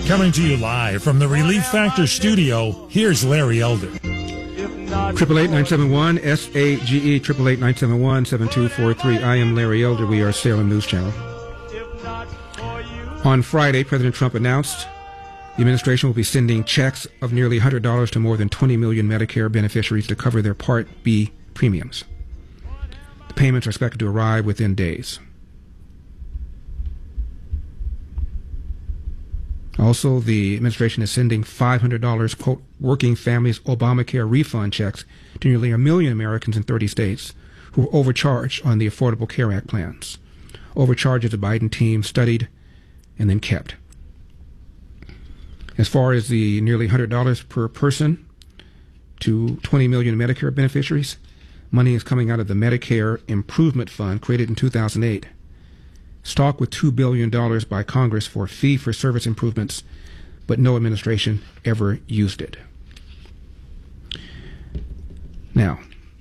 Coming to you live from the Relief Factor studio, here's Larry Elder. 888-971 SAGE 888-971-7243. I am Larry Elder. We are Salem News Channel. On Friday, President Trump announced the administration will be sending checks of nearly $100 to more than 20 million Medicare beneficiaries to cover their Part B premiums. The payments are expected to arrive within days. Also, the administration is sending $500, quote, working families Obamacare refund checks to nearly 1 million Americans in 30 states who were overcharged on the Affordable Care Act plans. Overcharges the Biden team studied and then kept. As far as the nearly $100 per person to 20 million Medicare beneficiaries, money is coming out of the Medicare Improvement Fund created in 2008. Stocked with $2 billion by Congress for fee-for-service improvements, but no administration ever used it. Now,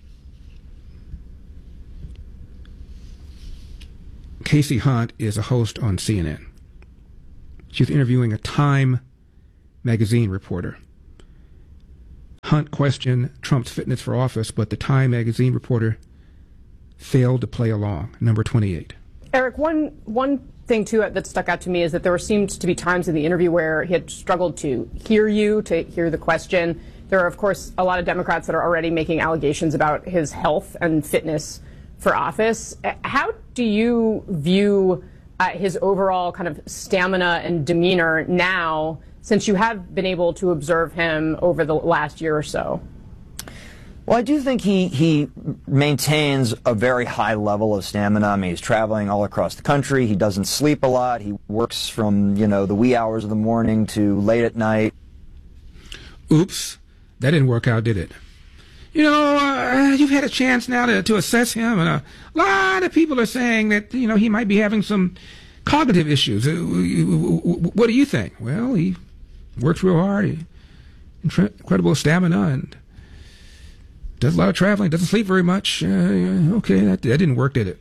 Casey Hunt is a host on CNN. She's interviewing a Time magazine reporter. Hunt questioned Trump's fitness for office, but the Time magazine reporter failed to play along. Number 28. Eric, one thing, too, that stuck out to me is that there seemed to be times in the interview where he had struggled to hear the question. There are, of course, a lot of Democrats that are already making allegations about his health and fitness for office. How do you view his overall kind of stamina and demeanor now, since you have been able to observe him over the last year or so? Well, I do think he maintains a very high level of stamina. I mean, he's traveling all across the country. He doesn't sleep a lot. He works from, the wee hours of the morning to late at night. Oops, that didn't work out, did it? You've had a chance now to assess him, and a lot of people are saying that, he might be having some cognitive issues. What do you think? Well, he works real hard, incredible stamina, and does a lot of traveling, doesn't sleep very much. Okay, that didn't work, did it?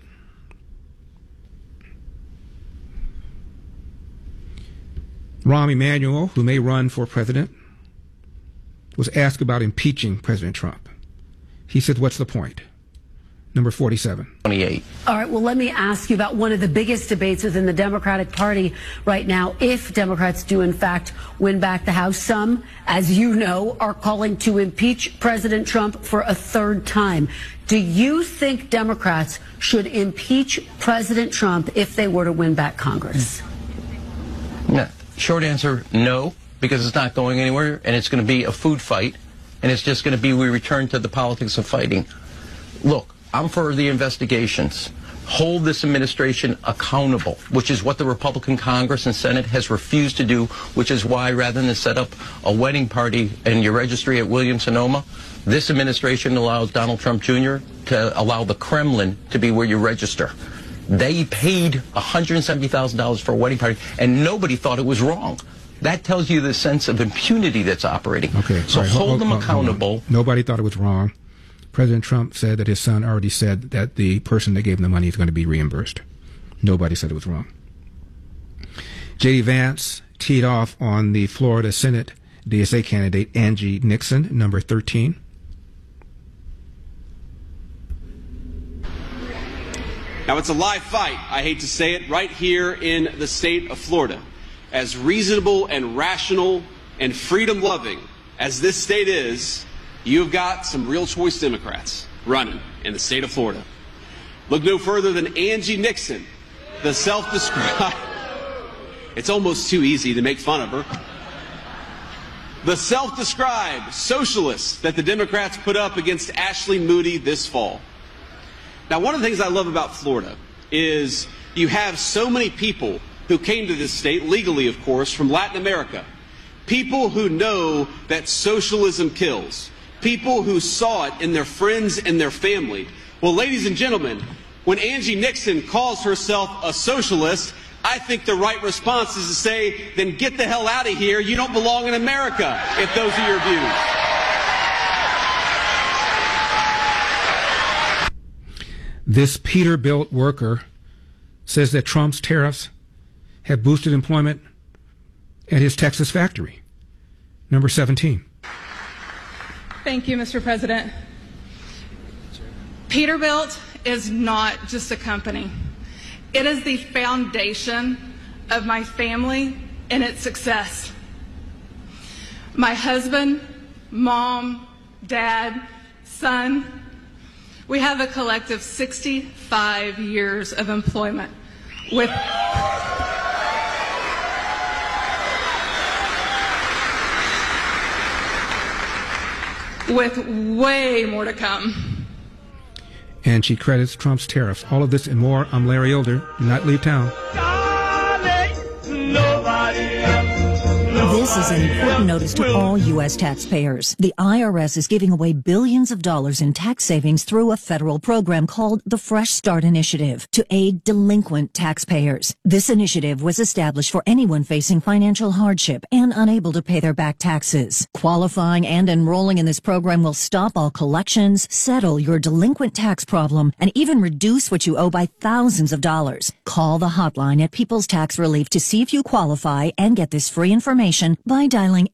Rahm Emanuel, who may run for president, was asked about impeaching President Trump. He said, what's the point? Number 47. 28. All right, well, let me ask you about one of the biggest debates within the Democratic Party right now. If Democrats do, in fact, win back the House, some, as you know, are calling to impeach President Trump for a third time. Do you think Democrats should impeach President Trump if they were to win back Congress? No. Short answer, no, because it's not going anywhere, and it's going to be a food fight, and it's just going to be we return to the politics of fighting. Look, I'm for the investigations. Hold this administration accountable, which is what the Republican Congress and Senate has refused to do, which is why rather than set up a wedding party in your registry at Williams-Sonoma, this administration allows Donald Trump Jr. to allow the Kremlin to be where you register. They paid $170,000 for a wedding party, and nobody thought it was wrong. That tells you the sense of impunity that's operating. Okay, so right, hold them accountable. Nobody thought it was wrong. President Trump said that his son already said that the person that gave him the money is going to be reimbursed. Nobody said it was wrong. J.D. Vance teed off on the Florida Senate DSA candidate Angie Nixon, number 13. Now, it's a live fight, I hate to say it, right here in the state of Florida. As reasonable and rational and freedom-loving as this state is, you've got some real choice Democrats running in the state of Florida. Look no further than Angie Nixon, the self-described... It's almost too easy to make fun of her. The self-described socialist that the Democrats put up against Ashley Moody this fall. Now, one of the things I love about Florida is you have so many people who came to this state, legally of course, from Latin America. People who know that socialism kills. People who saw it in their friends and their family. Well, ladies and gentlemen, when Angie Nixon calls herself a socialist, I think the right response is to say, then get the hell out of here. You don't belong in America if those are your views. This Peterbilt worker says that Trump's tariffs have boosted employment at his Texas factory. Number 17. Thank you, Mr. President. Peterbilt is not just a company. It is the foundation of my family and its success. My husband, mom, dad, son, we have a collective 65 years of employment with way more to come. And she credits Trump's tariffs. All of this and more. I'm Larry Elder. Do not leave town. This is an important notice to all U.S. taxpayers. The IRS is giving away billions of dollars in tax savings through a federal program called the Fresh Start Initiative to aid delinquent taxpayers. This initiative was established for anyone facing financial hardship and unable to pay their back taxes. Qualifying and enrolling in this program will stop all collections, settle your delinquent tax problem, and even reduce what you owe by thousands of dollars. Call the hotline at People's Tax Relief to see if you qualify and get this free information by dialing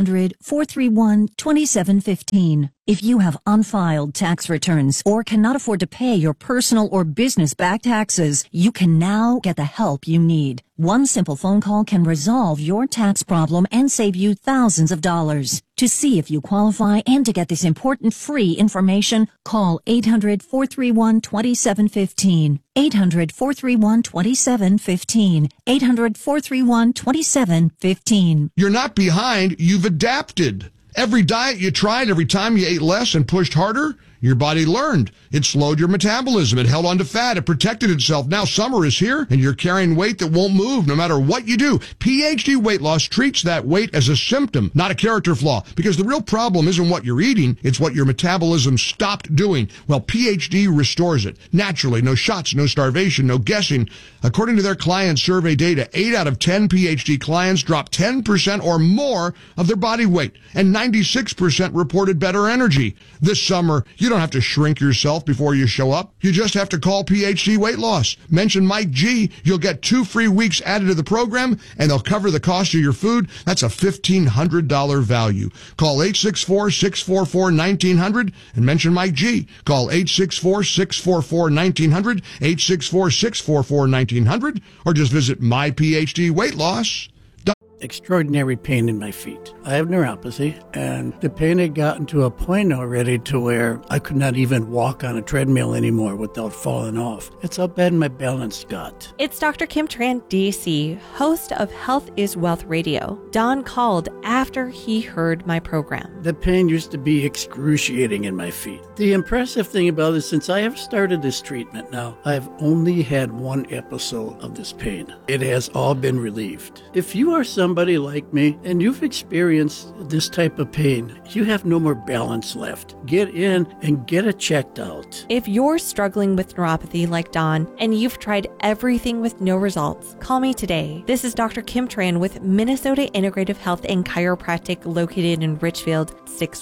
800-431-2715. If you have unfiled tax returns or cannot afford to pay your personal or business back taxes, you can now get the help you need. One simple phone call can resolve your tax problem and save you thousands of dollars. To see if you qualify and to get this important free information, call 800-431-2715. 800-431-2715. 800-431-2715. You're not behind, you've adapted. Every diet you tried, every time you ate less and pushed harder, your body learned. It slowed your metabolism. It held on to fat. It protected itself. Now summer is here, and you're carrying weight that won't move no matter what you do. PhD Weight Loss treats that weight as a symptom, not a character flaw, because the real problem isn't what you're eating, it's what your metabolism stopped doing. Well, PhD restores it. Naturally, no shots, no starvation, no guessing. According to their client survey data, 8 out of 10 PhD clients dropped 10% or more of their body weight, and 96% reported better energy. This summer, you don't have to shrink yourself before you show up. You just have to call PhD Weight Loss. Mention Mike G. You'll get 2 free weeks added to the program, and they'll cover the cost of your food. That's a $1,500 value. Call 864-644-1900 and mention Mike G. Call 864-644-1900, 864-644-1900, or just visit myphdweightloss.com. Extraordinary pain in my feet. I have neuropathy, and the pain had gotten to a point already to where I could not even walk on a treadmill anymore without falling off. That's how bad my balance got. It's Dr. Kim Tran, DC, host of Health is Wealth Radio. Don called after he heard my program. The pain used to be excruciating in my feet. The impressive thing about it is since I have started this treatment now, I've only had 1 episode of this pain. It has all been relieved. If you are somebody like me and you've experienced this type of pain, you have no more balance left. Get in and get it checked out. If you're struggling with neuropathy like Don and you've tried everything with no results, call me today. This is Dr. Kim Tran with Minnesota Integrative Health and Chiropractic located in Richfield,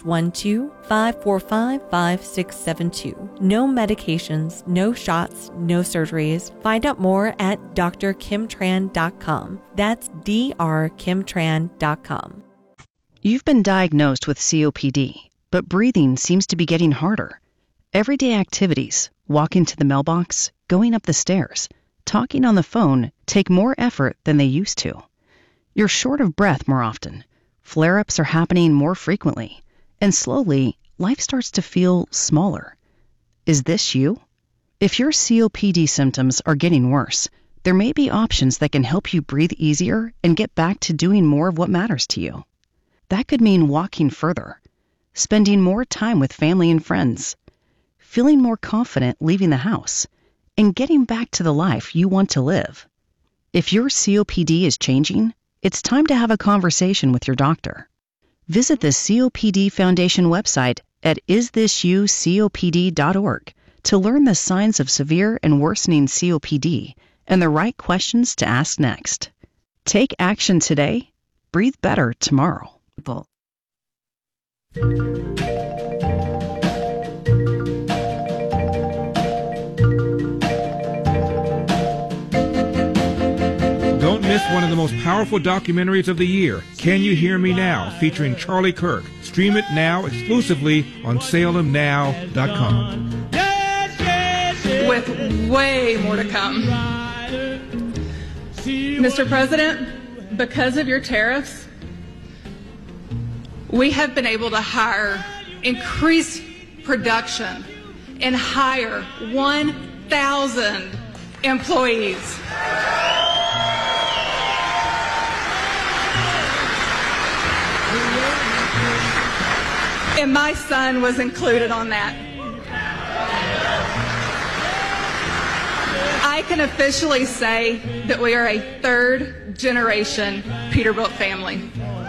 612-545-5672. No medications, no shots, no surgeries. Find out more at drkimtran.com. That's drkimtran.com. You've been diagnosed with COPD, but breathing seems to be getting harder. Everyday activities, walking to the mailbox, going up the stairs, talking on the phone take more effort than they used to. You're short of breath more often. Flare-ups are happening more frequently. And slowly, life starts to feel smaller. Is this you? If your COPD symptoms are getting worse, there may be options that can help you breathe easier and get back to doing more of what matters to you. That could mean walking further, spending more time with family and friends, feeling more confident leaving the house, and getting back to the life you want to live. If your COPD is changing, it's time to have a conversation with your doctor. Visit the COPD Foundation website at isthisyoucopd.org to learn the signs of severe and worsening COPD and the right questions to ask next. Take action today. Breathe better tomorrow. Don't miss one of the most powerful documentaries of the year, Can You Hear Me Now, featuring Charlie Kirk. Stream it now exclusively on SalemNow.com. With way more to come. Mr. President, because of your tariffs, we have been able to increase production and hire 1,000 employees. And my son was included on that. I can officially say that we are a third-generation Peterbilt family.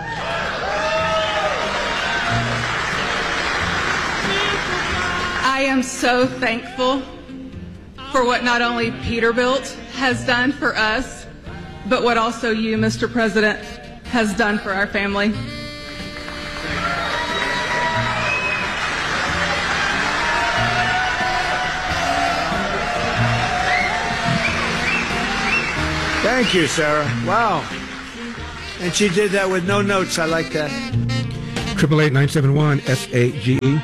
I am so thankful for what not only Peterbilt has done for us, but what also you, Mr. President, has done for our family. Thank you, Sarah. Wow. And she did that with no notes. I like that. 888-971-SAGE.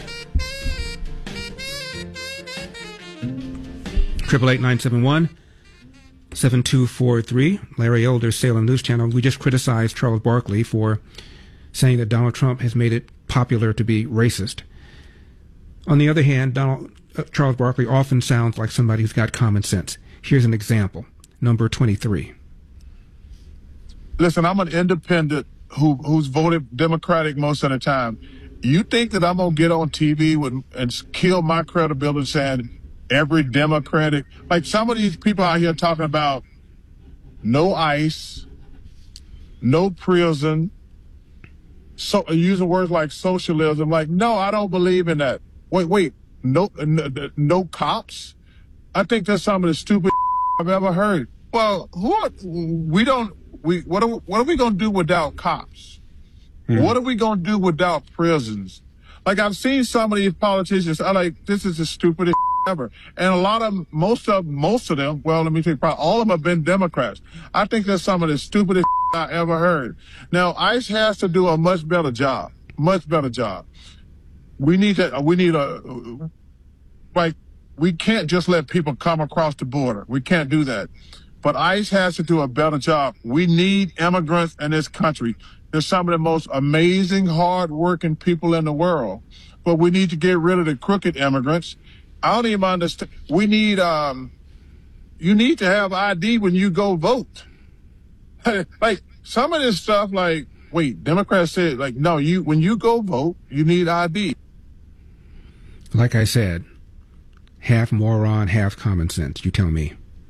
888-971-7243. Larry Elder, Salem News Channel. We just criticized Charles Barkley for saying that Donald Trump has made it popular to be racist. On the other hand, Charles Barkley often sounds like somebody who's got common sense. Here's an example. Number 23. Listen, I'm an independent who's voted Democratic most of the time. You think that I'm going to get on TV and kill my credibility saying every Democratic, like some of these people out here talking about no ICE, no prison, so using words like socialism. Like, no, I don't believe in that. Wait, no cops? I think that's some of the stupid I've ever heard. Well, what are we going to do without cops? What are we going to do without prisons? Like, I've seen some of these politicians, I'm like, this is the stupidest ever. And a lot of them, most of them, well, let me tell you, probably all of them have been Democrats. I think that's some of the stupidest I ever heard. Now, ICE has to do a much better job. We can't just let people come across the border. We can't do that. But ICE has to do a better job. We need immigrants in this country. They're some of the most amazing, hard-working people in the world. But we need to get rid of the crooked immigrants. I don't even understand. We need, you need to have ID when you go vote. Like, some of this stuff, like, wait, Democrats said, like, no, when you go vote, you need ID. Like I said, half moron, half common sense. You tell me.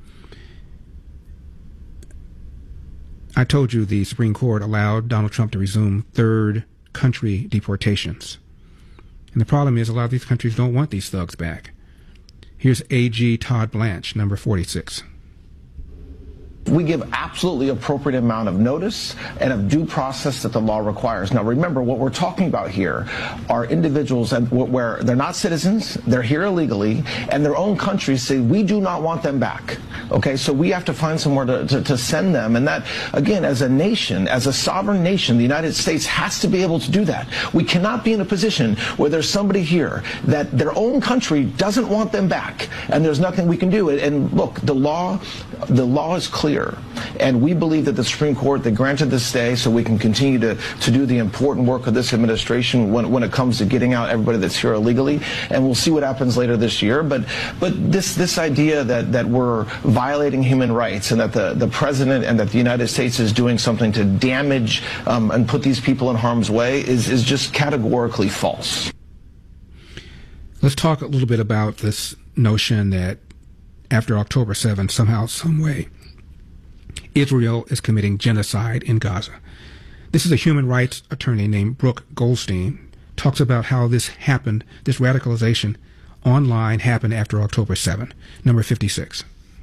I told you the Supreme Court allowed Donald Trump to resume third country deportations. And the problem is a lot of these countries don't want these thugs back. Here's AG Todd Blanche, number 46. We give absolutely appropriate amount of notice and of due process that the law requires. Now, remember, what we're talking about here are individuals where they're not citizens, they're here illegally, and their own countries say, we do not want them back. Okay, so we have to find somewhere to send them. And that, again, as a nation, as a sovereign nation, the United States has to be able to do that. We cannot be in a position where there's somebody here that their own country doesn't want them back, and there's nothing we can do. And look, the law is clear. And we believe that the Supreme Court, they granted this stay so we can continue to do the important work of this administration when it comes to getting out everybody that's here illegally. And we'll see what happens later this year. But this idea that we're violating human rights and that the president and that the United States is doing something to damage and put these people in harm's way is just categorically false. Let's talk a little bit about this notion that after October 7th, somehow, some way, Israel is committing genocide in Gaza. This is a human rights attorney named Brooke Goldstein, talks about how this happened, this radicalization online happened after October 7th. Number 56.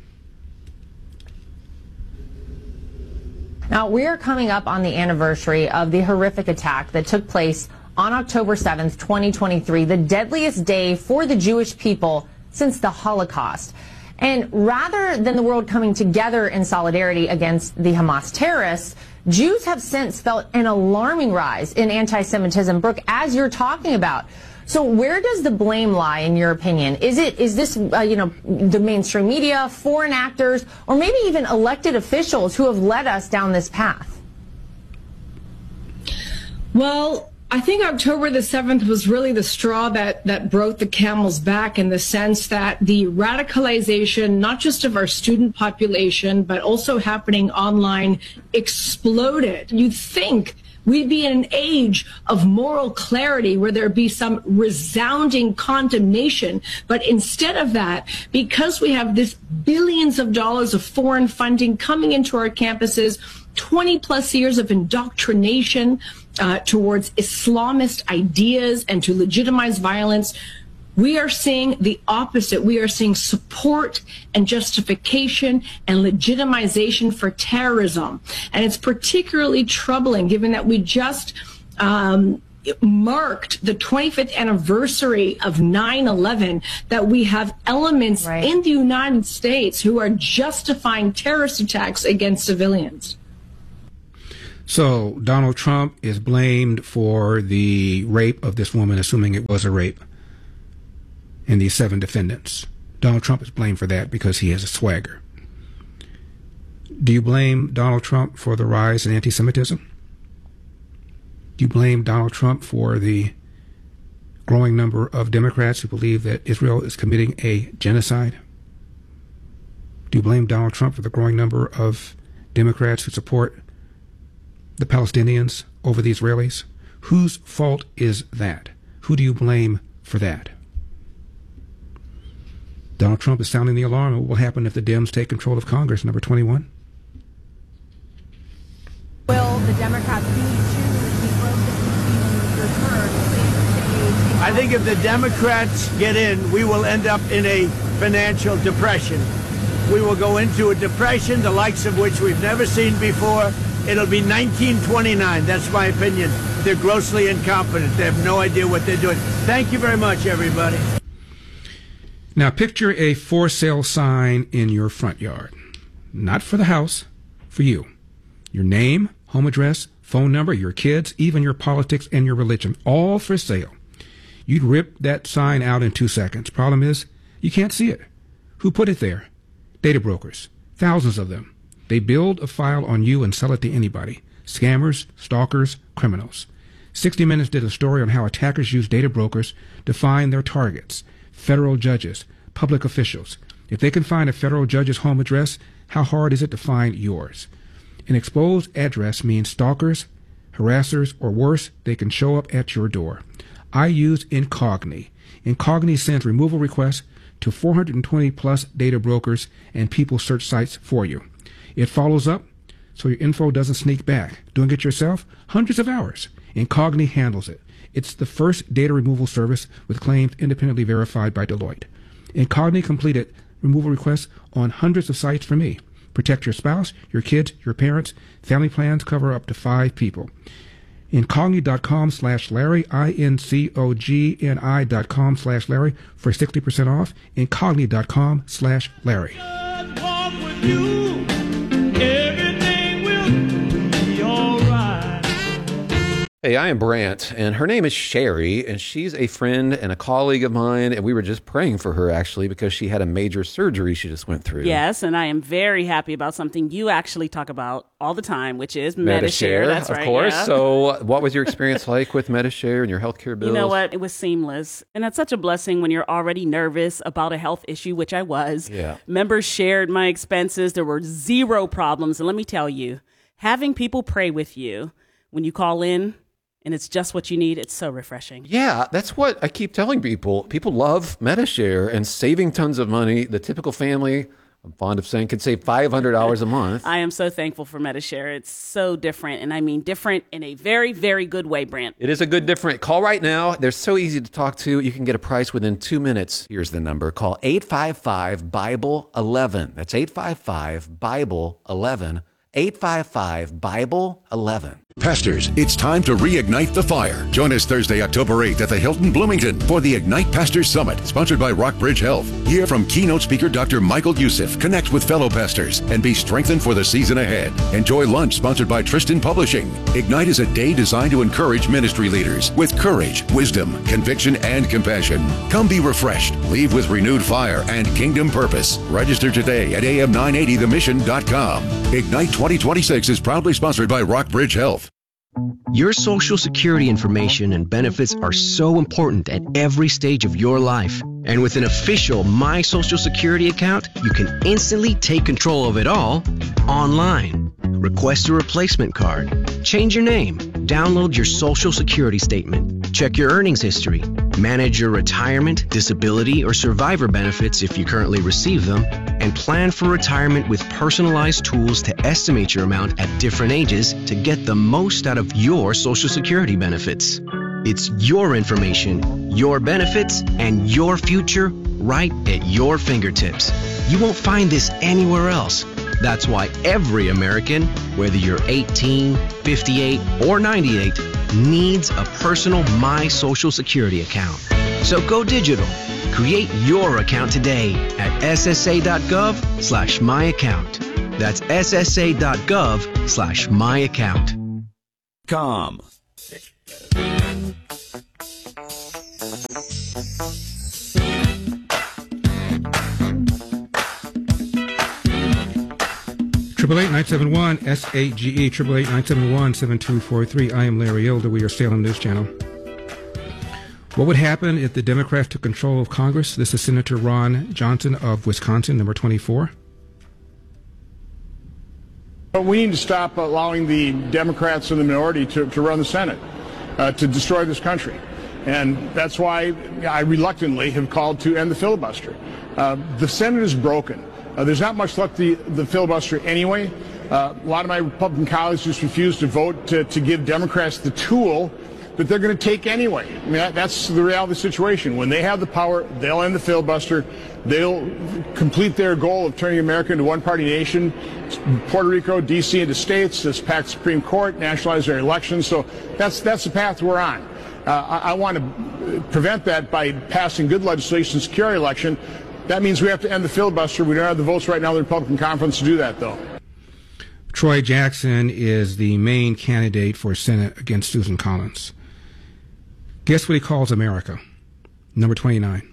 Now, we are coming up on the anniversary of the horrific attack that took place on October 7th, 2023, the deadliest day for the Jewish people since the Holocaust. And rather than the world coming together in solidarity against the Hamas terrorists, Jews have since felt an alarming rise in anti-Semitism, Brooke, as you're talking about. So where does the blame lie, in your opinion? Is this the mainstream media, foreign actors, or maybe even elected officials who have led us down this path? Well, I think October the 7th was really the straw that broke the camel's back, in the sense that the radicalization, not just of our student population, but also happening online, exploded. You'd think we'd be in an age of moral clarity where there'd be some resounding condemnation. But instead of that, because we have this billions of dollars of foreign funding coming into our campuses, 20 plus years of indoctrination towards Islamist ideas and to legitimize violence, we are seeing the opposite. We are seeing support and justification and legitimization for terrorism. And it's particularly troubling given that we just marked the 25th anniversary of 9/11, that we have elements in the United States who are justifying terrorist attacks against civilians. So Donald Trump is blamed for the rape of this woman, assuming it was a rape, and these 7 defendants. Donald Trump is blamed for that because he has a swagger. Do you blame Donald Trump for the rise in anti-Semitism? Do you blame Donald Trump for the growing number of Democrats who believe that Israel is committing a genocide? Do you blame Donald Trump for the growing number of Democrats who support the Palestinians over the Israelis? Whose fault is that? Who do you blame for that? Donald Trump is sounding the alarm. What will happen if the Dems take control of Congress, number 21? Will the Democrats I think if the Democrats get in, we will end up in a financial depression. We will go into a depression, the likes of which we've never seen before. It'll be 1929. That's my opinion. They're grossly incompetent. They have no idea what they're doing. Thank you very much, everybody. Now picture a for sale sign in your front yard. Not for the house, for you. Your name, home address, phone number, your kids, even your politics and your religion, all for sale. You'd rip that sign out in 2 seconds. Problem is, you can't see it. Who put it there? Data brokers. Thousands of them. They build a file on you and sell it to anybody. Scammers, stalkers, criminals. 60 Minutes did a story on how attackers use data brokers to find their targets. Federal judges, public officials. If they can find a federal judge's home address, how hard is it to find yours? An exposed address means stalkers, harassers, or worse, they can show up at your door. I use Incogni. Incogni sends removal requests to 420 plus data brokers and people search sites for you. It follows up so your info doesn't sneak back. Doing it yourself? Hundreds of hours. Incogni handles it. It's the first data removal service with claims independently verified by Deloitte. Incogni completed removal requests on hundreds of sites for me. Protect your spouse, your kids, your parents. Family plans cover up to 5 people. Incogni.com/Larry, INCOGNI.com/Larry for 60% off. Incogni.com/Larry. Hey, I am Brant, and her name is Sherry, and she's a friend and a colleague of mine, and we were just praying for her, actually, because she had a major surgery she just went through. Yes, and I am very happy about something you actually talk about all the time, which is Medi-Share. That's right, of course. Yeah. So what was your experience like with Medi-Share and your healthcare bills? You know what? It was seamless, and that's such a blessing when you're already nervous about a health issue, which I was. Yeah. Members shared my expenses. There were 0 problems, and let me tell you, having people pray with you when you call in, and it's just what you need, it's so refreshing. Yeah, that's what I keep telling people. People love Medi-Share and saving tons of money. The typical family, I'm fond of saying, could save $500 a month. I am so thankful for Medi-Share. It's so different, and I mean different in a very, very good way, Brant. It is a good different. Call right now. They're so easy to talk to. You can get a price within 2 minutes. Here's the number. Call 855-BIBLE-11. That's 855-BIBLE-11. 855-BIBLE-11. Pastors, it's time to reignite the fire. Join us Thursday, October 8th at the Hilton Bloomington for the Ignite Pastors Summit, sponsored by Rockbridge Health. Hear from keynote speaker Dr. Michael Youssef, connect with fellow pastors, and be strengthened for the season ahead. Enjoy lunch sponsored by Tristan Publishing. Ignite is a day designed to encourage ministry leaders with courage, wisdom, conviction, and compassion. Come be refreshed, leave with renewed fire and kingdom purpose. Register today at am980themission.com. Ignite 2026 is proudly sponsored by Rockbridge Health. Your Social Security information and benefits are so important at every stage of your life. And with an official My Social Security account, you can instantly take control of it all online. Request a replacement card, change your name, download your Social Security statement, check your earnings history, manage your retirement, disability, or survivor benefits if you currently receive them, and plan for retirement with personalized tools to estimate your amount at different ages to get the most out of your Social Security benefits. It's your information, your benefits, and your future right at your fingertips. You won't find this anywhere else. That's why every American, whether you're 18, 58, or 98, needs a personal My Social Security account. So go digital. Create your account today at ssa.gov/myaccount. That's ssa.gov/myaccount. Com. 888-971-SAGE, 888-971-7243. I am Larry Elder. We are Salem News Channel. What would happen if the Democrats took control of Congress? This is Senator Ron Johnson of Wisconsin, number 24. We need to stop allowing the Democrats and the minority to run the Senate, to destroy this country. And that's why I reluctantly have called to end the filibuster. The Senate is broken. There's not much left the filibuster anyway. A lot of my Republican colleagues just refuse to vote to give Democrats the tool that they're going to take anyway. I mean, that's the reality of the situation. When they have the power, they'll end the filibuster. They'll complete their goal of turning America into a one-party nation, Puerto Rico, D.C. into states, this pack Supreme Court, nationalize their elections. So that's the path we're on. I want to prevent that by passing good legislation to secure our election. That means we have to end the filibuster. We don't have the votes right now in the Republican conference to do that, though. Troy Jackson is the main candidate for Senate against Susan Collins. Guess what he calls America? Number 29.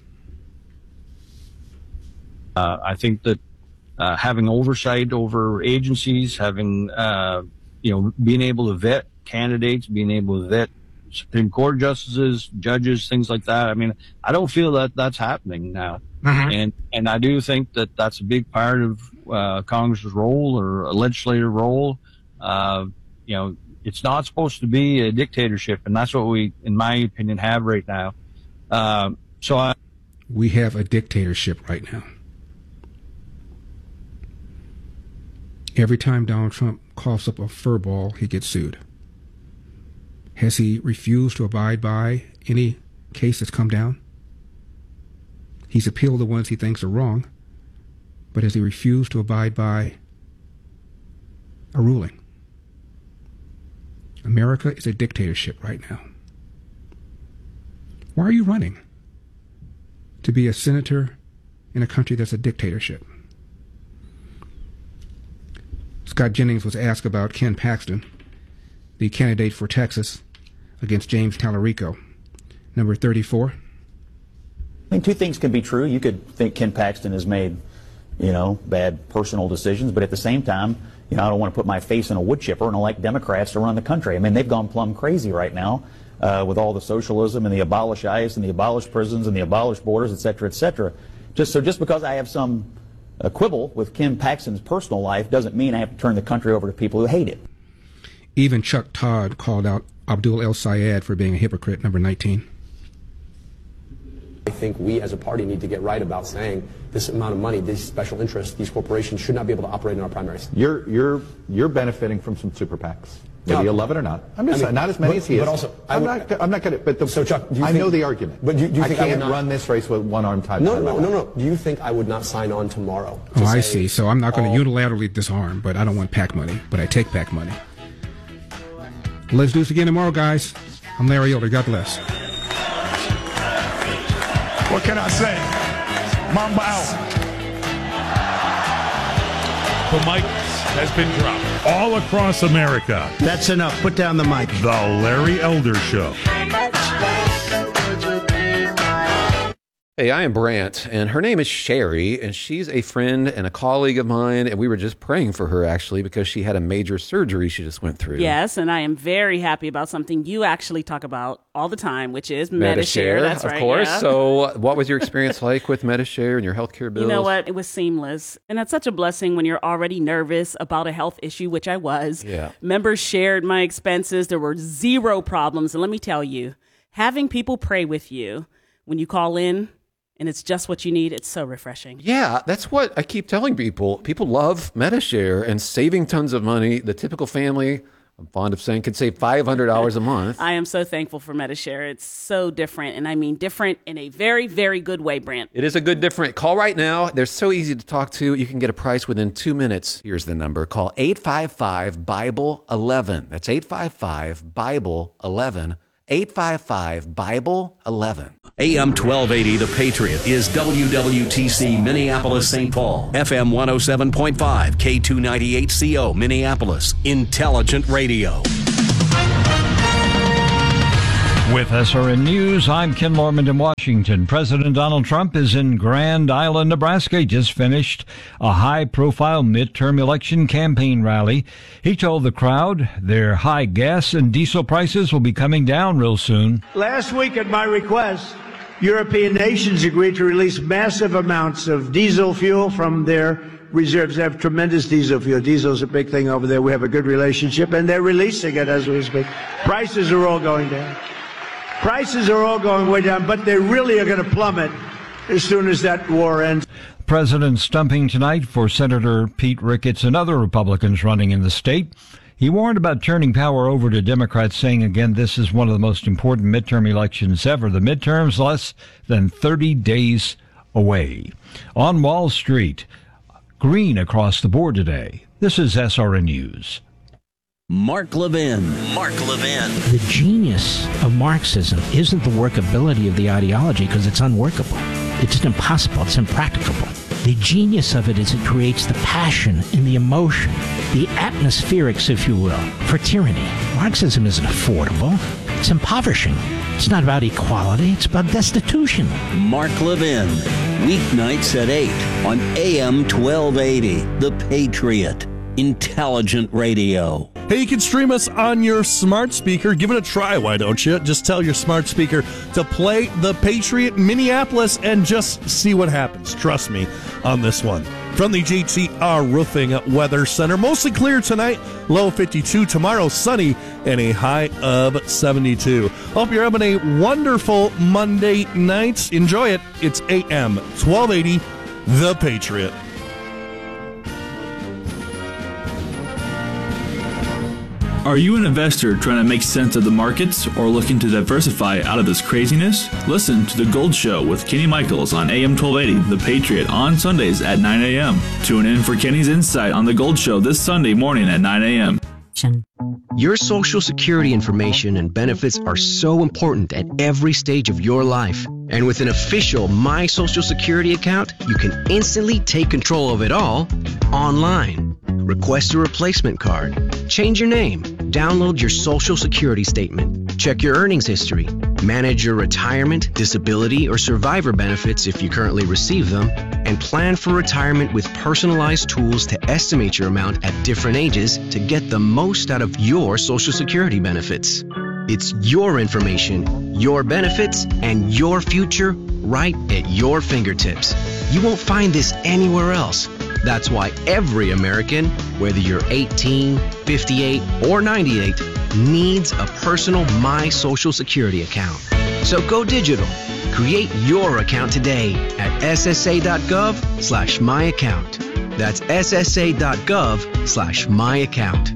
I think that having oversight over agencies, having being able to vet candidates, being able to vet Supreme Court justices, judges, things like that. I mean, I don't feel that that's happening now. Mm-hmm. And I do think that that's a big part of Congress's role or a legislative role. It's not supposed to be a dictatorship, and that's what we, in my opinion, have right now. We have a dictatorship right now. Every time Donald Trump coughs up a fur ball, he gets sued. Has he refused to abide by any case that's come down? He's appealed the ones he thinks are wrong, but has he refused to abide by a ruling? America is a dictatorship right now. Why are you running to be a senator in a country that's a dictatorship? Scott Jennings was asked about Ken Paxton, the candidate for Texas against James Tallarico, number 34. I mean, two things can be true. You could think Ken Paxton has made, bad personal decisions, but at the same time, I don't want to put my face in a wood chipper and elect Democrats to run the country. I mean, they've gone plumb crazy right now with all the socialism and the abolish ICE and the abolish prisons and the abolish borders, et cetera, et cetera. Just because I have some quibble with Ken Paxton's personal life doesn't mean I have to turn the country over to people who hate it. Even Chuck Todd called out Abdul El Sayed for being a hypocrite, number 19. I think we as a party need to get right about saying this amount of money, these special interests, these corporations should not be able to operate in our primaries. You're benefiting from some super PACs. Whether you love it or not. I'm just saying, not as many as he is. But also, I'm not going to. But so Chuck, I know the argument. But do you think I can't run this race with one arm tied? No. Do you think I would not sign on tomorrow? Oh, I see. So I'm not going to unilaterally disarm, but I don't want PAC money. But I take PAC money. Let's do this again tomorrow, guys. I'm Larry Elder. God bless. What can I say? Mamba out. The mic has been dropped all across America. That's enough. Put down the mic. The Larry Elder Show. Hey, I am Brant, and her name is Sherry, and she's a friend and a colleague of mine, and we were just praying for her, actually, because she had a major surgery she just went through. Yes, and I am very happy about something you actually talk about all the time, which is Medi-Share. That's right, of course. Yeah. So what was your experience like with Medi-Share and your healthcare bills? You know what? It was seamless. And that's such a blessing when you're already nervous about a health issue, which I was. Yeah. Members shared my expenses. There were zero problems. And let me tell you, having people pray with you when you call in, and it's just what you need, it's so refreshing. Yeah, that's what I keep telling people. People love Medi-Share and saving tons of money. The typical family, I'm fond of saying, could save $500 a month. I am so thankful for Medi-Share. It's so different, and I mean different in a very, very good way, Brant. It is a good different. Call right now. They're so easy to talk to. You can get a price within 2 minutes. Here's the number. Call 855-BIBLE-11. That's 855-BIBLE-11. 855-BIBLE-11. AM 1280, The Patriot, is WWTC Minneapolis, St. Paul. FM 107.5, K298CO, Minneapolis. Intelligent Radio. With SRN News, I'm Ken Lorman in Washington. President Donald Trump is in Grand Island, Nebraska. He just finished a high-profile midterm election campaign rally. He told the crowd their high gas and diesel prices will be coming down real soon. Last week, at my request, European nations agreed to release massive amounts of diesel fuel from their reserves. They have tremendous diesel fuel. Diesel's a big thing over there. We have a good relationship, and they're releasing it as we speak. Prices are all going down. Prices are all going way down, but they really are going to plummet as soon as that war ends. President stumping tonight for Senator Pete Ricketts and other Republicans running in the state. He warned about turning power over to Democrats, saying again, this is one of the most important midterm elections ever. The midterms less than 30 days away. On Wall Street, green across the board today. This is SRN News. Mark Levin. Mark Levin. The genius of Marxism isn't the workability of the ideology, because it's unworkable. It's impossible. It's impracticable. The genius of it is it creates the passion and the emotion, the atmospherics, if you will, for tyranny. Marxism isn't affordable. It's impoverishing. It's not about equality. It's about destitution. Mark Levin. Weeknights at 8 on AM 1280. The Patriot. Intelligent Radio. Hey, you can stream us on your smart speaker. Give it a try, why don't you? Just tell your smart speaker to play The Patriot Minneapolis and just see what happens. Trust me on this one. From the JTR Roofing Weather Center, mostly clear tonight, low 52. Tomorrow, sunny and a high of 72. Hope you're having a wonderful Monday night. Enjoy it. It's AM 1280, The Patriot. Are you an investor trying to make sense of the markets or looking to diversify out of this craziness? Listen to The Gold Show with Kenny Michaels on AM 1280, The Patriot, on Sundays at 9 a.m. Tune in for Kenny's insight on The Gold Show this Sunday morning at 9 a.m. Your Social Security information and benefits are so important at every stage of your life. And with an official My Social Security account, you can instantly take control of it all online. Request a replacement card, change your name, download your Social Security statement, check your earnings history, manage your retirement, disability, or survivor benefits if you currently receive them, and plan for retirement with personalized tools to estimate your amount at different ages to get the most out of your Social Security benefits. It's your information, your benefits, and your future right at your fingertips. You won't find this anywhere else. That's why every American, whether you're 18, 58, or 98, needs a personal My Social Security account. So go digital. Create your account today at ssa.gov/myaccount. That's ssa.gov/myaccount.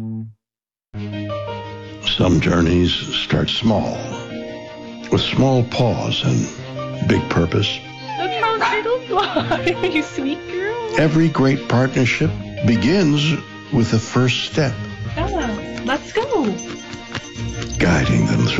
Some journeys start small, with small pause and big purpose. Look how turtles fly, you sweet girl. Every great partnership begins with the first step. Bella, let's go.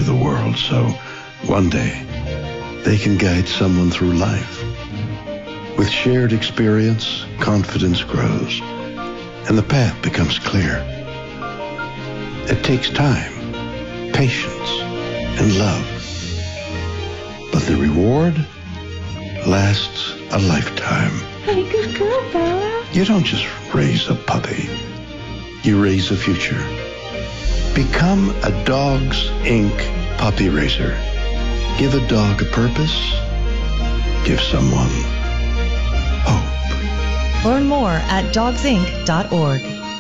for the world so one day they can guide someone through life. With shared experience, confidence grows, and the path becomes clear. It takes time, patience, and love. But the reward lasts a lifetime. Hey, good girl, Bella. You don't just raise a puppy. You raise a future. Become a Dogs Inc. puppy raiser. Give a dog a purpose. Give someone hope. Learn more at dogsinc.org.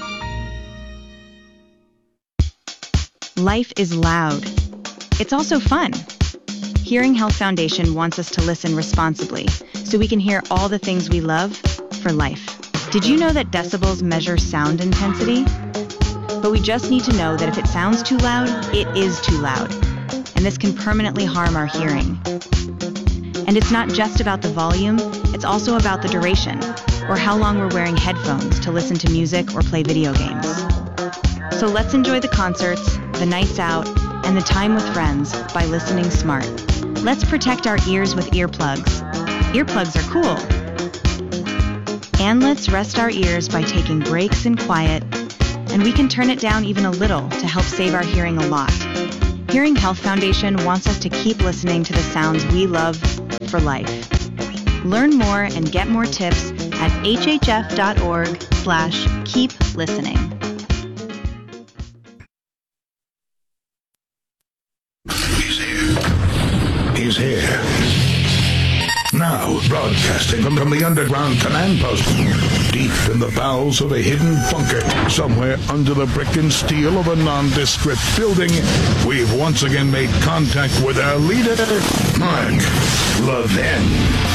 Life is loud. It's also fun. Hearing Health Foundation wants us to listen responsibly so we can hear all the things we love for life. Did you know that decibels measure sound intensity? But we just need to know that if it sounds too loud, it is too loud. And this can permanently harm our hearing. And it's not just about the volume, it's also about the duration, or how long we're wearing headphones to listen to music or play video games. So let's enjoy the concerts, the nights out, and the time with friends by listening smart. Let's protect our ears with earplugs. Earplugs are cool. And let's rest our ears by taking breaks in quiet, and we can turn it down even a little to help save our hearing a lot. Hearing Health Foundation wants us to keep listening to the sounds we love for life. Learn more and get more tips at hhf.org/keep listening. He's here. Now, broadcasting from the underground command post, deep in the bowels of a hidden bunker, somewhere under the brick and steel of a nondescript building, we've once again made contact with our leader, Mark Levin.